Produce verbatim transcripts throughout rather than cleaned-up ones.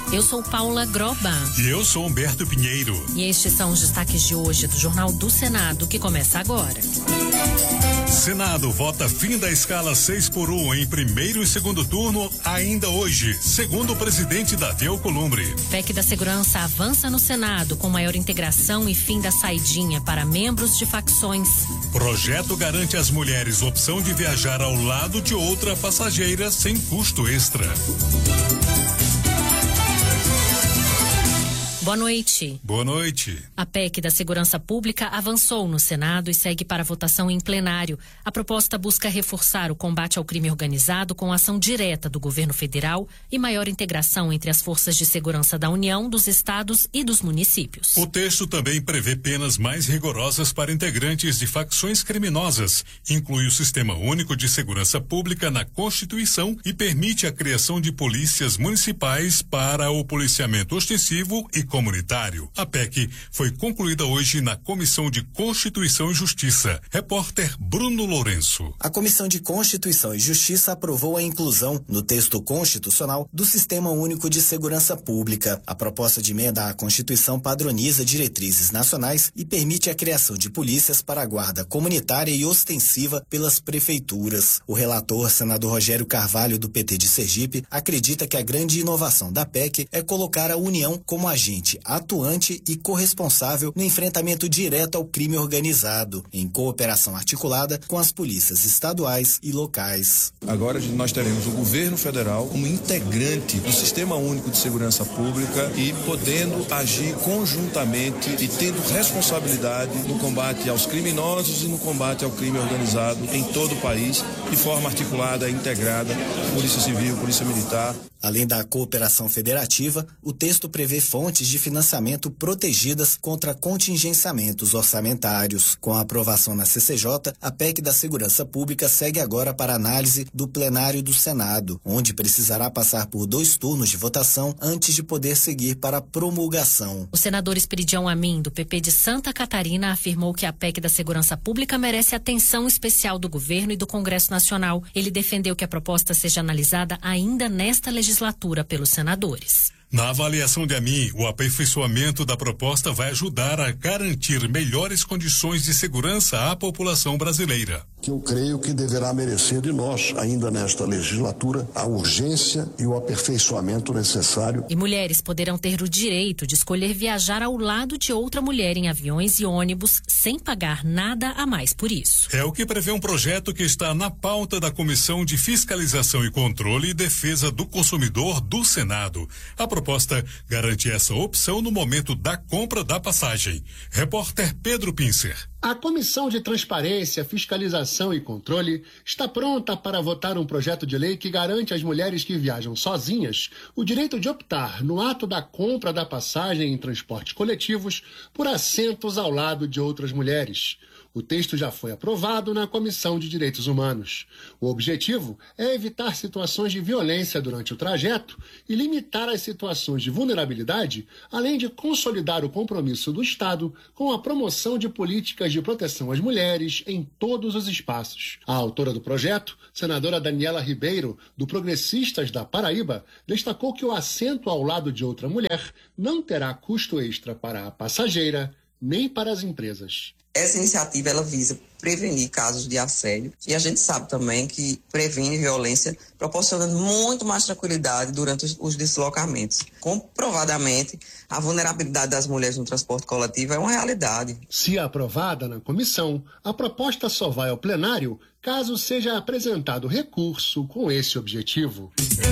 Eu sou Paula Groba. E eu sou Humberto Pinheiro. E estes são os destaques de hoje do Jornal do Senado, que começa agora. Senado vota fim da escala seis por um em primeiro e segundo turno ainda hoje, segundo o presidente Davi Alcolumbre. P E C da Segurança avança no Senado com maior integração e fim da saidinha para membros de facções. Projeto garante às mulheres opção de viajar ao lado de outra passageira sem custo extra. Boa noite. Boa noite. A P E C da Segurança Pública avançou no Senado e segue para votação em plenário. A proposta busca reforçar o combate ao crime organizado com ação direta do governo federal e maior integração entre as forças de segurança da União, dos estados e dos municípios. O texto também prevê penas mais rigorosas para integrantes de facções criminosas, inclui o Sistema Único de Segurança Pública na Constituição e permite a criação de polícias municipais para o policiamento ostensivo e comunitário. A P E C foi concluída hoje na Comissão de Constituição e Justiça. Repórter Bruno Lourenço. A Comissão de Constituição e Justiça aprovou a inclusão no texto constitucional do Sistema Único de Segurança Pública. A proposta de emenda à Constituição padroniza diretrizes nacionais e permite a criação de polícias para a guarda comunitária e ostensiva pelas prefeituras. O relator, senador Rogério Carvalho, do P T de Sergipe, acredita que a grande inovação da P E C é colocar a União como agente atuante e corresponsável no enfrentamento direto ao crime organizado, em cooperação articulada com as polícias estaduais e locais. Agora nós teremos o governo federal como integrante do Sistema Único de Segurança Pública e podendo agir conjuntamente e tendo responsabilidade no combate aos criminosos e no combate ao crime organizado em todo o país, de forma articulada e integrada, Polícia Civil, Polícia Militar. Além da cooperação federativa, o texto prevê fontes de financiamento protegidas contra contingenciamentos orçamentários. Com a aprovação na C C J, a P E C da Segurança Pública segue agora para análise do plenário do Senado, onde precisará passar por dois turnos de votação antes de poder seguir para promulgação. O senador Esperidião Amin, do P P de Santa Catarina, afirmou que a P E C da Segurança Pública merece atenção especial do governo e do Congresso Nacional. Ele defendeu que a proposta seja analisada ainda nesta legislatura. legislatura pelos senadores. Na avaliação de Amin, o aperfeiçoamento da proposta vai ajudar a garantir melhores condições de segurança à população brasileira. Que eu creio que deverá merecer de nós, ainda nesta legislatura, a urgência e o aperfeiçoamento necessário. E mulheres poderão ter o direito de escolher viajar ao lado de outra mulher em aviões e ônibus sem pagar nada a mais por isso. É o que prevê um projeto que está na pauta da Comissão de Fiscalização e Controle e Defesa do Consumidor do Senado. A proposta garante essa opção no momento da compra da passagem. Repórter Pedro Pincer. A Comissão de Transparência, Fiscalização e Controle está pronta para votar um projeto de lei que garante às mulheres que viajam sozinhas o direito de optar, no ato da compra da passagem em transportes coletivos, por assentos ao lado de outras mulheres. O texto já foi aprovado na Comissão de Direitos Humanos. O objetivo é evitar situações de violência durante o trajeto e limitar as situações de vulnerabilidade, além de consolidar o compromisso do Estado com a promoção de políticas de proteção às mulheres em todos os espaços. A autora do projeto, senadora Daniela Ribeiro, do Progressistas da Paraíba, destacou que o assento ao lado de outra mulher não terá custo extra para a passageira nem para as empresas. Essa iniciativa ela visa prevenir casos de assédio e a gente sabe também que previne violência, proporcionando muito mais tranquilidade durante os, os deslocamentos. Comprovadamente, a vulnerabilidade das mulheres no transporte coletivo é uma realidade. Se aprovada na comissão, a proposta só vai ao plenário caso seja apresentado recurso com esse objetivo.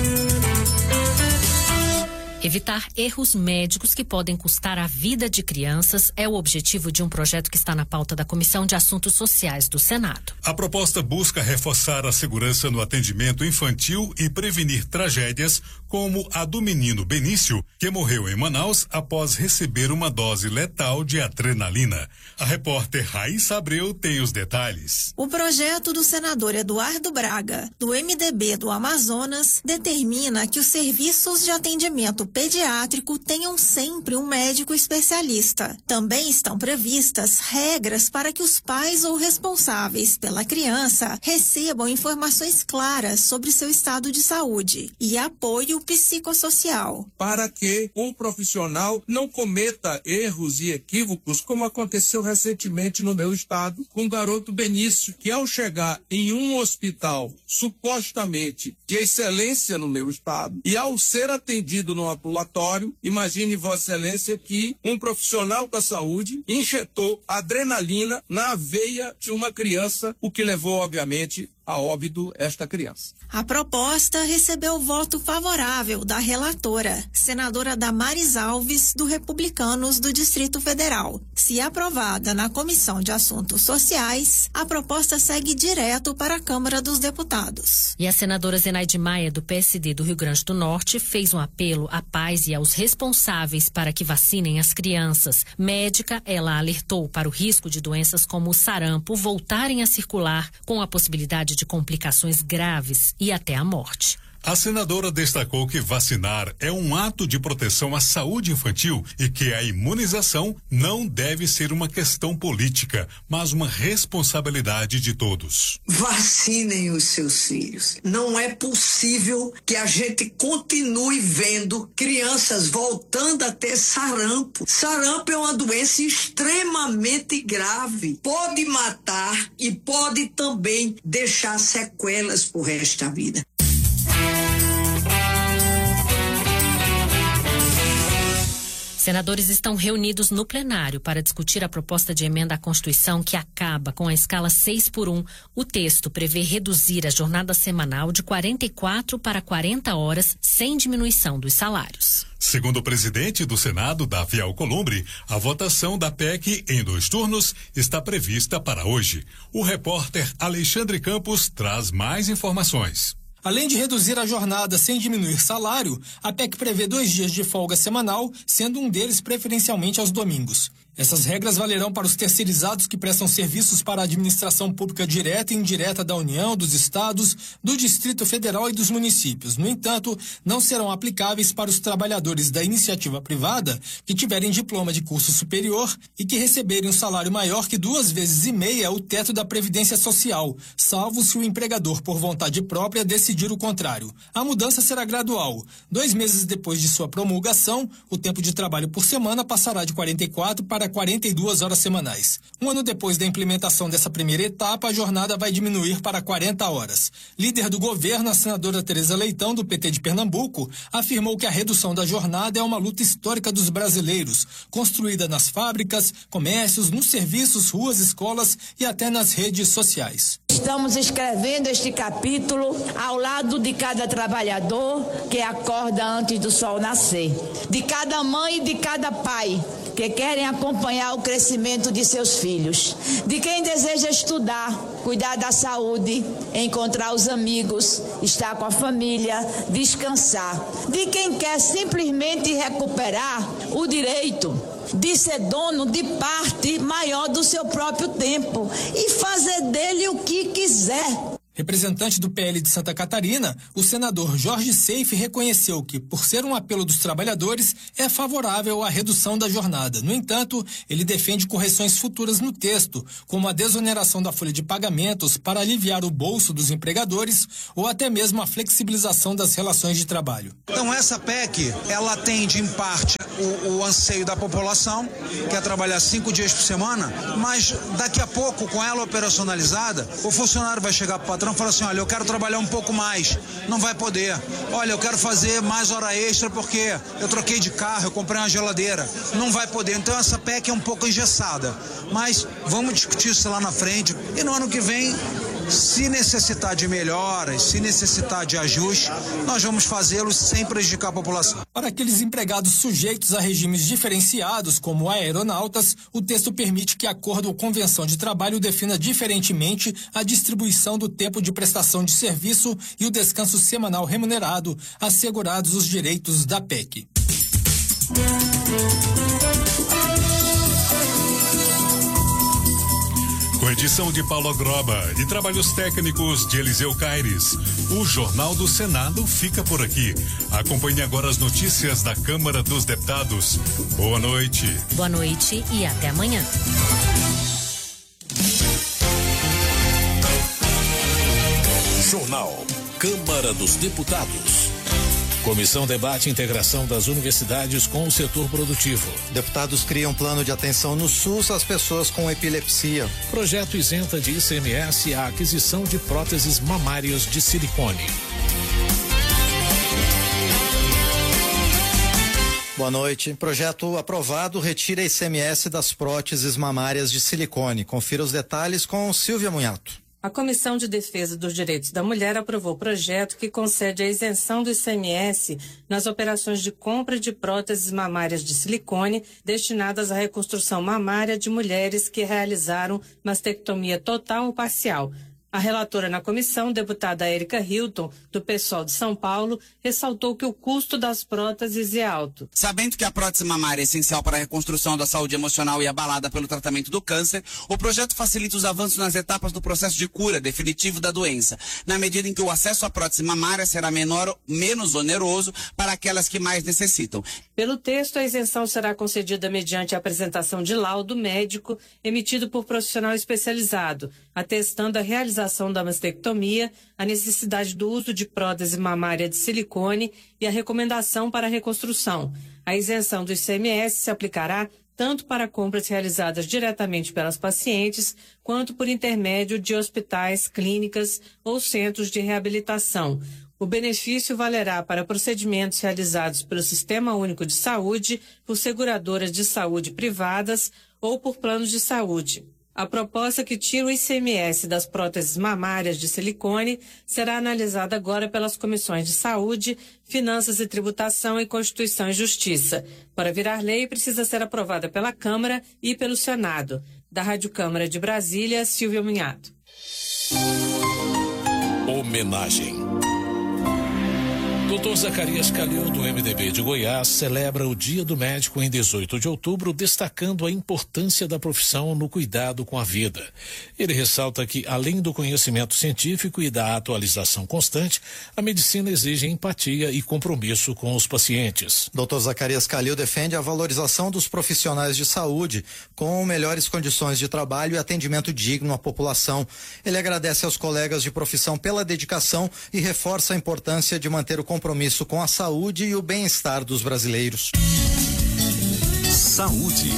Evitar erros médicos que podem custar a vida de crianças é o objetivo de um projeto que está na pauta da Comissão de Assuntos Sociais do Senado. A proposta busca reforçar a segurança no atendimento infantil e prevenir tragédias como a do menino Benício, que morreu em Manaus após receber uma dose letal de adrenalina. A repórter Raíssa Abreu tem os detalhes. O projeto do senador Eduardo Braga, do M D B do Amazonas, determina que os serviços de atendimento pediátrico tenham sempre um médico especialista. Também estão previstas regras para que os pais ou responsáveis pela criança recebam informações claras sobre seu estado de saúde e apoio psicossocial. Para que um profissional não cometa erros e equívocos, como aconteceu recentemente no meu estado, com o garoto Benício, que ao chegar em um hospital supostamente de excelência no meu estado, e ao ser atendido no ambulatório, imagine Vossa Excelência que um profissional da saúde injetou adrenalina na veia de uma criança, o que levou, obviamente, a óbito esta criança. A proposta recebeu voto favorável da relatora, senadora Damares Alves, do Republicanos do Distrito Federal. Se aprovada na Comissão de Assuntos Sociais, a proposta segue direto para a Câmara dos Deputados. E a senadora Zenaide Maia, do P S D do Rio Grande do Norte, fez um apelo à pais e aos responsáveis para que vacinem as crianças. Médica, ela alertou para o risco de doenças como o sarampo voltarem a circular, com a possibilidade de complicações graves e até a morte. A senadora destacou que vacinar é um ato de proteção à saúde infantil e que a imunização não deve ser uma questão política, mas uma responsabilidade de todos. Vacinem os seus filhos. Não é possível que a gente continue vendo crianças voltando a ter sarampo. Sarampo é uma doença extremamente grave. Pode matar e pode também deixar sequelas pro resto da vida. Senadores estão reunidos no plenário para discutir a proposta de emenda à Constituição que acaba com a escala seis por um. O texto prevê reduzir a jornada semanal de quarenta e quatro para quarenta horas, sem diminuição dos salários. Segundo o presidente do Senado, Davi Alcolumbre, a votação da P E C em dois turnos está prevista para hoje. O repórter Alexandre Campos traz mais informações. Além de reduzir a jornada sem diminuir salário, a P E C prevê dois dias de folga semanal, sendo um deles preferencialmente aos domingos. Essas regras valerão para os terceirizados que prestam serviços para a administração pública direta e indireta da União, dos estados, do Distrito Federal e dos municípios. No entanto, não serão aplicáveis para os trabalhadores da iniciativa privada que tiverem diploma de curso superior e que receberem um salário maior que duas vezes e meia o teto da Previdência Social, salvo se o empregador, por vontade própria, decidir o contrário. A mudança será gradual. Dois meses depois de sua promulgação, o tempo de trabalho por semana passará de quarenta e quatro para quarenta e duas horas semanais. Um ano depois da implementação dessa primeira etapa, a jornada vai diminuir para quarenta horas. Líder do governo, a senadora Tereza Leitão, do P T de Pernambuco, afirmou que a redução da jornada é uma luta histórica dos brasileiros, construída nas fábricas, comércios, nos serviços, ruas, escolas e até nas redes sociais. Estamos escrevendo este capítulo ao lado de cada trabalhador que acorda antes do sol nascer, de cada mãe e de cada pai que querem acompanhar o crescimento de seus filhos, de quem deseja estudar, cuidar da saúde, encontrar os amigos, estar com a família, descansar, de quem quer simplesmente recuperar o direito de ser dono de parte maior do seu próprio tempo e fazer dele o que quiser. Representante do P L de Santa Catarina, o senador Jorge Seife reconheceu que, por ser um apelo dos trabalhadores, é favorável à redução da jornada. No entanto, ele defende correções futuras no texto, como a desoneração da folha de pagamentos para aliviar o bolso dos empregadores ou até mesmo a flexibilização das relações de trabalho. Então essa P E C, ela atende em parte o, o anseio da população, que é trabalhar cinco dias por semana, mas daqui a pouco, com ela operacionalizada, o funcionário vai chegar para o patrão fala assim, olha, eu quero trabalhar um pouco mais, não vai poder. Olha, eu quero fazer mais hora extra porque eu troquei de carro, eu comprei uma geladeira, não vai poder. Então essa P E C é um pouco engessada, mas vamos discutir isso lá na frente e no ano que vem, se necessitar de melhoras, se necessitar de ajuste, nós vamos fazê-los sem prejudicar a população. Para aqueles empregados sujeitos a regimes diferenciados, como aeronautas, o texto permite que acordo ou convenção de trabalho defina diferentemente a distribuição do tempo de prestação de serviço e o descanso semanal remunerado, assegurados os direitos da P E C. Com edição de Paulo Groba e trabalhos técnicos de Eliseu Caires. O Jornal do Senado fica por aqui. Acompanhe agora as notícias da Câmara dos Deputados. Boa noite. Boa noite e até amanhã. Jornal Câmara dos Deputados. Comissão debate integração das universidades com o setor produtivo. Deputados criam plano de atenção no SUS às pessoas com epilepsia. Projeto isenta de I C M S a aquisição de próteses mamárias de silicone. Boa noite. Projeto aprovado retira I C M S das próteses mamárias de silicone. Confira os detalhes com Silvia Munhato. A Comissão de Defesa dos Direitos da Mulher aprovou o projeto que concede a isenção do I C M S nas operações de compra de próteses mamárias de silicone destinadas à reconstrução mamária de mulheres que realizaram mastectomia total ou parcial. A relatora na comissão, deputada Érica Hilton, do PSOL de São Paulo, ressaltou que o custo das próteses é alto. Sabendo que a prótese mamária é essencial para a reconstrução da saúde emocional e abalada pelo tratamento do câncer, o projeto facilita os avanços nas etapas do processo de cura definitivo da doença, na medida em que o acesso à prótese mamária será menor, menos oneroso para aquelas que mais necessitam. Pelo texto, a isenção será concedida mediante a apresentação de laudo médico emitido por profissional especializado, atestando a realização da mastectomia, a necessidade do uso de prótese mamária de silicone e a recomendação para a reconstrução. A isenção do I C M S se aplicará tanto para compras realizadas diretamente pelas pacientes, quanto por intermédio de hospitais, clínicas ou centros de reabilitação. O benefício valerá para procedimentos realizados pelo Sistema Único de Saúde, por seguradoras de saúde privadas ou por planos de saúde. A proposta que tira o I C M S das próteses mamárias de silicone será analisada agora pelas comissões de Saúde, Finanças e Tributação e Constituição e Justiça. Para virar lei, precisa ser aprovada pela Câmara e pelo Senado. Da Rádio Câmara de Brasília, Silvia Munhato. Homenagem. doutor Zacarias Calil, do M D B de Goiás, celebra o Dia do Médico em dezoito de outubro, destacando a importância da profissão no cuidado com a vida. Ele ressalta que, além do conhecimento científico e da atualização constante, a medicina exige empatia e compromisso com os pacientes. doutor Zacarias Calil defende a valorização dos profissionais de saúde, com melhores condições de trabalho e atendimento digno à população. Ele agradece aos colegas de profissão pela dedicação e reforça a importância de manter o compromisso com a saúde e o bem-estar dos brasileiros. Saúde.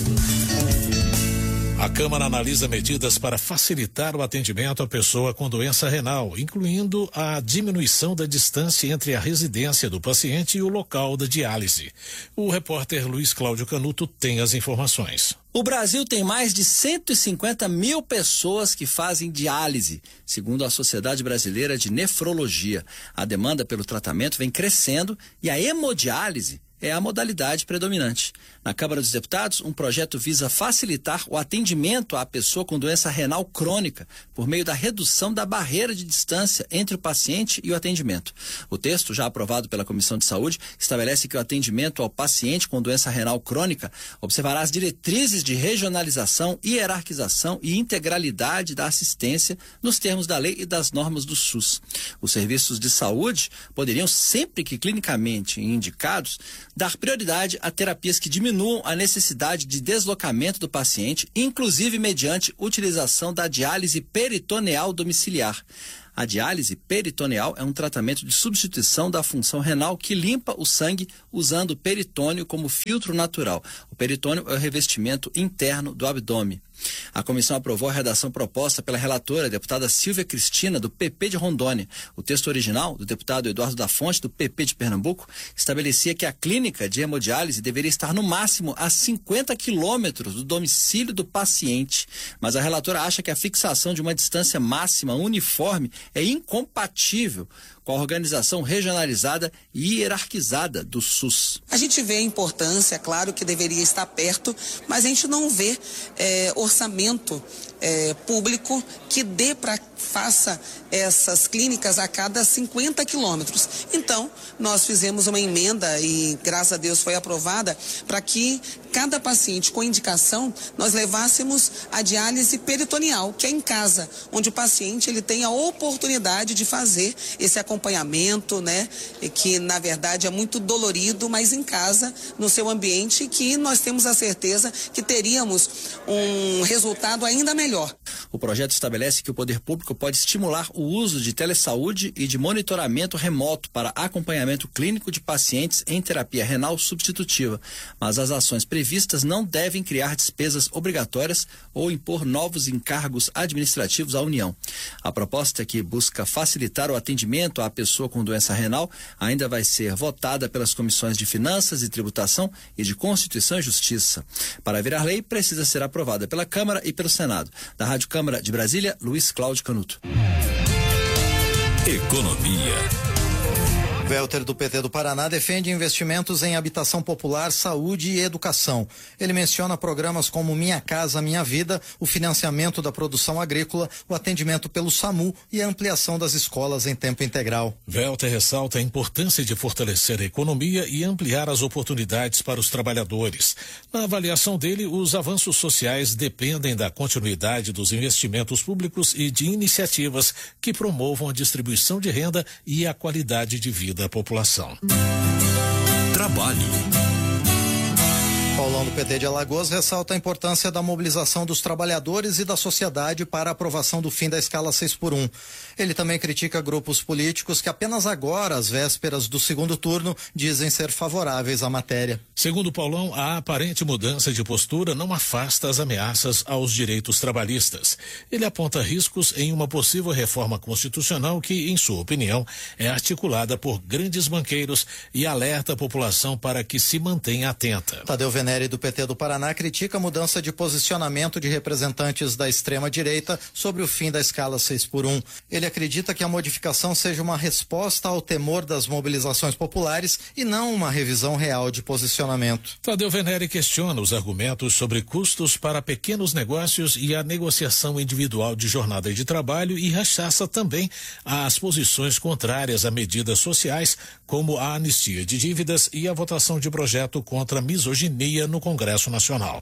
A Câmara analisa medidas para facilitar o atendimento à pessoa com doença renal, incluindo a diminuição da distância entre a residência do paciente e o local da diálise. O repórter Luiz Cláudio Canuto tem as informações. O Brasil tem mais de cento e cinquenta mil pessoas que fazem diálise, segundo a Sociedade Brasileira de Nefrologia. A demanda pelo tratamento vem crescendo e a hemodiálise é a modalidade predominante. Na Câmara dos Deputados, um projeto visa facilitar o atendimento à pessoa com doença renal crônica por meio da redução da barreira de distância entre o paciente e o atendimento. O texto, já aprovado pela Comissão de Saúde, estabelece que o atendimento ao paciente com doença renal crônica observará as diretrizes de regionalização, hierarquização e integralidade da assistência nos termos da lei e das normas do SUS. Os serviços de saúde poderiam, sempre que clinicamente indicados, dar prioridade a terapias que diminuam a necessidade de deslocamento do paciente, inclusive mediante utilização da diálise peritoneal domiciliar. A diálise peritoneal é um tratamento de substituição da função renal que limpa o sangue usando o peritônio como filtro natural. O peritônio é o revestimento interno do abdômen. A comissão aprovou a redação proposta pela relatora, a deputada Silvia Cristina, do P P de Rondônia. O texto original, do deputado Eduardo da Fonte, do P P de Pernambuco, estabelecia que a clínica de hemodiálise deveria estar no máximo a cinquenta quilômetros do domicílio do paciente. Mas a relatora acha que a fixação de uma distância máxima uniforme é incompatível com a organização regionalizada e hierarquizada do SUS. A gente vê a importância, claro que deveria estar perto, mas a gente não vê é, orçamento é, público que dê para faça essas clínicas a cada cinquenta quilômetros. Então, nós fizemos uma emenda e, graças a Deus, foi aprovada para que cada paciente com indicação nós levássemos a diálise peritoneal, que é em casa, onde o paciente ele tem a oportunidade de fazer esse acompanhamento, né, que na verdade é muito dolorido, mas em casa, no seu ambiente, que nós temos a certeza que teríamos um resultado ainda melhor. O projeto estabelece que o poder público pode estimular o uso de telesaúde e de monitoramento remoto para acompanhamento clínico de pacientes em terapia renal substitutiva, mas as ações previstas não devem criar despesas obrigatórias ou impor novos encargos administrativos à União. A proposta, que busca facilitar o atendimento à pessoa com doença renal, ainda vai ser votada pelas comissões de Finanças e Tributação e de Constituição e Justiça. Para virar lei, precisa ser aprovada pela Câmara e pelo Senado. Da Rádio Câmara de Brasília, Luiz Cláudio Canuto. Economia. Welter, do P T do Paraná, defende investimentos em habitação popular, saúde e educação. Ele menciona programas como Minha Casa Minha Vida, o financiamento da produção agrícola, o atendimento pelo SAMU e a ampliação das escolas em tempo integral. Welter ressalta a importância de fortalecer a economia e ampliar as oportunidades para os trabalhadores. Na avaliação dele, os avanços sociais dependem da continuidade dos investimentos públicos e de iniciativas que promovam a distribuição de renda e a qualidade de vida da população. Trabalho. Paulão, do P T de Alagoas, ressalta a importância da mobilização dos trabalhadores e da sociedade para a aprovação do fim da escala seis por um. Ele também critica grupos políticos que apenas agora, às vésperas do segundo turno, dizem ser favoráveis à matéria. Segundo Paulão, a aparente mudança de postura não afasta as ameaças aos direitos trabalhistas. Ele aponta riscos em uma possível reforma constitucional que, em sua opinião, é articulada por grandes banqueiros e alerta a população para que se mantenha atenta. Tadeu Venere, do P T do Paraná, critica a mudança de posicionamento de representantes da extrema-direita sobre o fim da escala seis por um. Ele acredita que a modificação seja uma resposta ao temor das mobilizações populares e não uma revisão real de posicionamento. Tadeu Venere questiona os argumentos sobre custos para pequenos negócios e a negociação individual de jornada de trabalho e rechaça também as posições contrárias a medidas sociais, como a anistia de dívidas e a votação de projeto contra a misoginia no Congresso Nacional.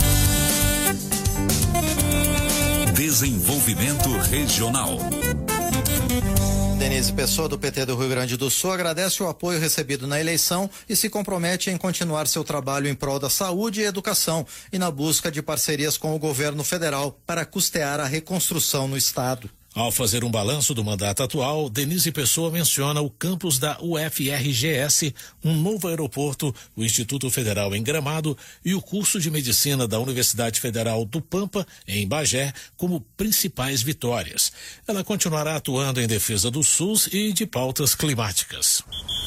Desenvolvimento Regional. Denise Pessoa, do P T do Rio Grande do Sul, agradece o apoio recebido na eleição e se compromete em continuar seu trabalho em prol da saúde e educação e na busca de parcerias com o governo federal para custear a reconstrução no estado. Ao fazer um balanço do mandato atual, Denise Pessoa menciona o campus da U F R G S, um novo aeroporto, o Instituto Federal em Gramado e o curso de medicina da Universidade Federal do Pampa, em Bagé, como principais vitórias. Ela continuará atuando em defesa do SUS e de pautas climáticas.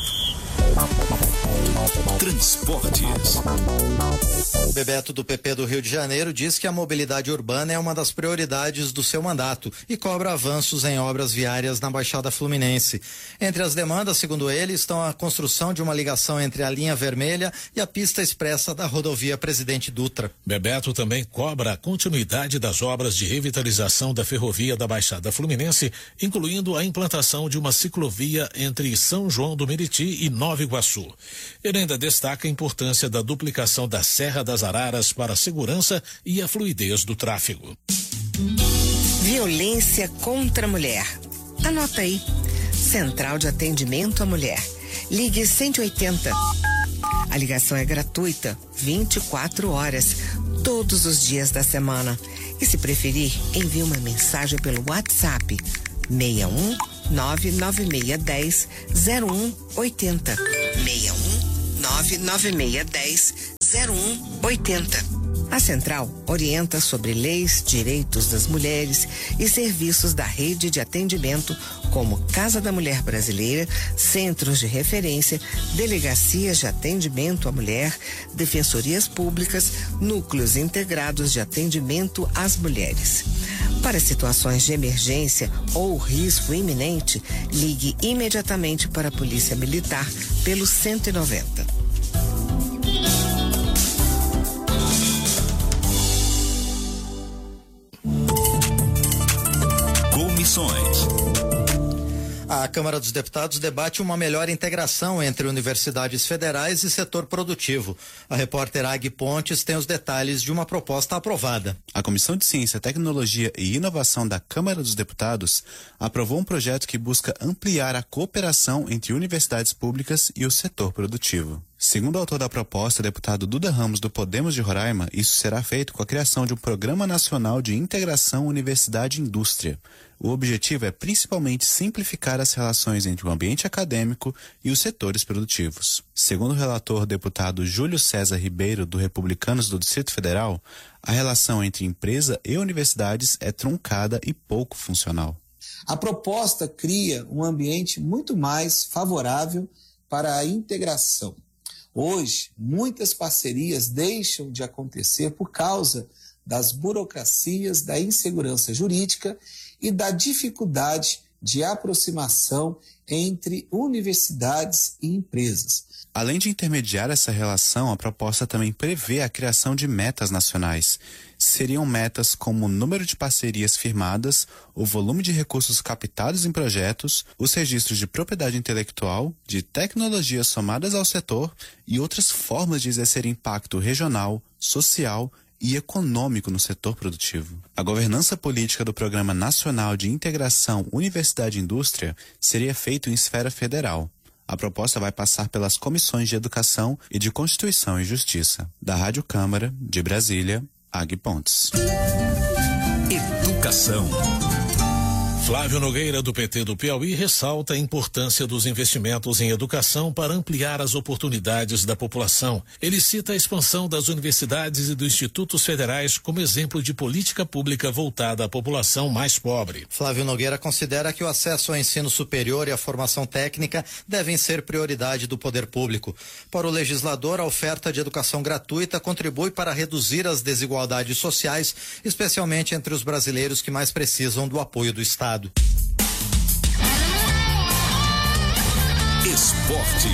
Transportes. Bebeto, do P P do Rio de Janeiro, diz que a mobilidade urbana é uma das prioridades do seu mandato e cobra avanços em obras viárias na Baixada Fluminense. Entre as demandas, segundo ele, estão a construção de uma ligação entre a linha vermelha e a pista expressa da rodovia Presidente Dutra. Bebeto também cobra a continuidade das obras de revitalização da ferrovia da Baixada Fluminense, incluindo a implantação de uma ciclovia entre São João do Meriti e Nova Iguaçu. Ele ainda destaca a importância da duplicação da Serra das Araras para a segurança e a fluidez do tráfego. Violência contra a mulher. Anota aí. Central de Atendimento à Mulher. Ligue cento e oitenta. A ligação é gratuita, vinte e quatro horas, todos os dias da semana. E se preferir, envie uma mensagem pelo WhatsApp seis um nove nove seis um zero um oito zero. seis um nove nove seis um zero um oito zero. A Central orienta sobre leis, direitos das mulheres e serviços da rede de atendimento, como Casa da Mulher Brasileira, centros de referência, delegacias de atendimento à mulher, defensorias públicas, núcleos integrados de atendimento às mulheres. Para situações de emergência ou risco iminente, ligue imediatamente para a Polícia Militar pelo cento e noventa. Comissões. A Câmara dos Deputados debate uma melhor integração entre universidades federais e setor produtivo. A repórter Agui Pontes tem os detalhes de uma proposta aprovada. A Comissão de Ciência, Tecnologia e Inovação da Câmara dos Deputados aprovou um projeto que busca ampliar a cooperação entre universidades públicas e o setor produtivo. Segundo o autor da proposta, deputado Duda Ramos, do Podemos de Roraima, isso será feito com a criação de um Programa Nacional de Integração Universidade-Indústria. O objetivo é principalmente simplificar as relações entre o ambiente acadêmico e os setores produtivos. Segundo o relator deputado Júlio César Ribeiro, do Republicanos do Distrito Federal, a relação entre empresa e universidades é truncada e pouco funcional. A proposta cria um ambiente muito mais favorável para a integração. Hoje, muitas parcerias deixam de acontecer por causa das burocracias, da insegurança jurídica e da dificuldade de aproximação entre universidades e empresas. Além de intermediar essa relação, a proposta também prevê a criação de metas nacionais. Seriam metas como o número de parcerias firmadas, o volume de recursos captados em projetos, os registros de propriedade intelectual, de tecnologias somadas ao setor e outras formas de exercer impacto regional, social e econômico no setor produtivo. A governança política do Programa Nacional de Integração Universidade-Indústria seria feita em esfera federal. A proposta vai passar pelas comissões de Educação e de Constituição e Justiça. Da Rádio Câmara, de Brasília, Agui Pontes. Educação. Flávio Nogueira, do P T do Piauí, ressalta a importância dos investimentos em educação para ampliar as oportunidades da população. Ele cita a expansão das universidades e dos institutos federais como exemplo de política pública voltada à população mais pobre. Flávio Nogueira considera que o acesso ao ensino superior e à formação técnica devem ser prioridade do poder público. Para o legislador, a oferta de educação gratuita contribui para reduzir as desigualdades sociais, especialmente entre os brasileiros que mais precisam do apoio do Estado. Esporte.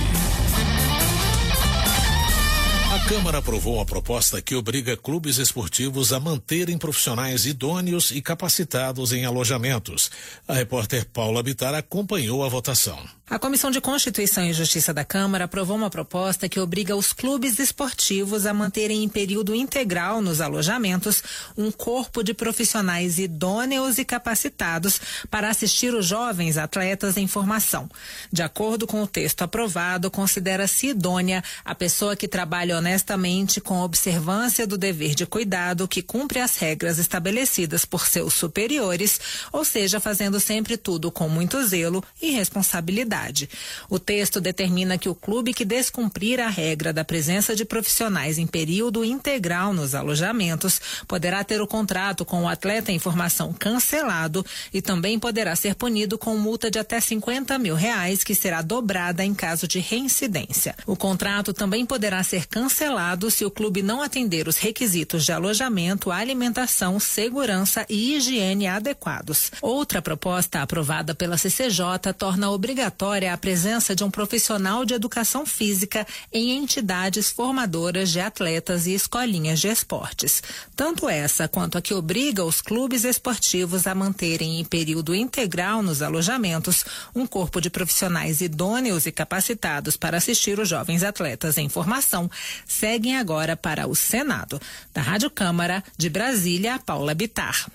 A Câmara aprovou uma proposta que obriga clubes esportivos a manterem profissionais idôneos e capacitados em alojamentos. A repórter Paula Bittar acompanhou a votação. A Comissão de Constituição e Justiça da Câmara aprovou uma proposta que obriga os clubes esportivos a manterem em período integral nos alojamentos um corpo de profissionais idôneos e capacitados para assistir os jovens atletas em formação. De acordo com o texto aprovado, considera-se idônea a pessoa que trabalha honestamente com observância do dever de cuidado, que cumpre as regras estabelecidas por seus superiores, ou seja, fazendo sempre tudo com muito zelo e responsabilidade. O texto determina que o clube que descumprir a regra da presença de profissionais em período integral nos alojamentos poderá ter o contrato com o atleta em formação cancelado e também poderá ser punido com multa de até cinquenta mil reais, que será dobrada em caso de reincidência. O contrato também poderá ser cancelado se o clube não atender os requisitos de alojamento, alimentação, segurança e higiene adequados. Outra proposta aprovada pela C C J torna obrigatória a presença de um profissional de educação física em entidades formadoras de atletas e escolinhas de esportes. Tanto essa quanto a que obriga os clubes esportivos a manterem em período integral nos alojamentos um corpo de profissionais idôneos e capacitados para assistir os jovens atletas em formação seguem agora para o Senado. Da Rádio Câmara, de Brasília, Paula Bittar.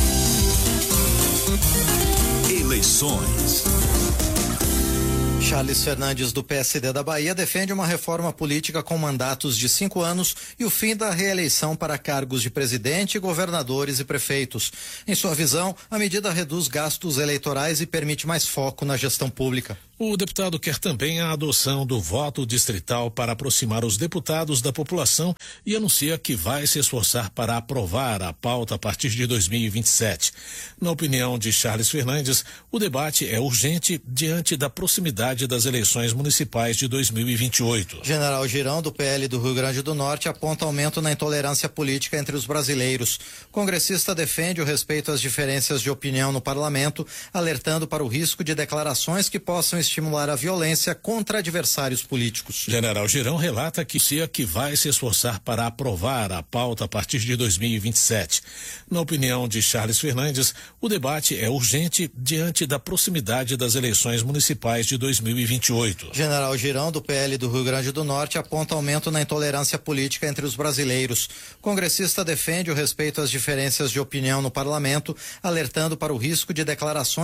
Eleições. Charles Fernandes, do P S D da Bahia, defende uma reforma política com mandatos de cinco anos e o fim da reeleição para cargos de presidente, governadores e prefeitos. Em sua visão, a medida reduz gastos eleitorais e permite mais foco na gestão pública. O deputado quer também a adoção do voto distrital para aproximar os deputados da população e anuncia que vai se esforçar para aprovar a pauta a partir de dois mil e vinte e sete. Na opinião de Charles Fernandes, o debate é urgente diante da proximidade das eleições municipais de dois mil e vinte e oito. General Girão, do P L do Rio Grande do Norte, aponta aumento na intolerância política entre os brasileiros. O congressista defende o respeito às diferenças de opinião no parlamento, alertando para o risco de declarações que possam estimular a violência contra adversários políticos. General Girão relata que C I A que vai se esforçar para aprovar a pauta a partir de dois mil e vinte e sete. Na opinião de Charles Fernandes, o debate é urgente diante da proximidade das eleições municipais de dois mil e vinte e oito. General Girão, do P L do Rio Grande do Norte, aponta aumento na intolerância política entre os brasileiros. O congressista defende o respeito às diferenças de opinião no parlamento, alertando para o risco de declarações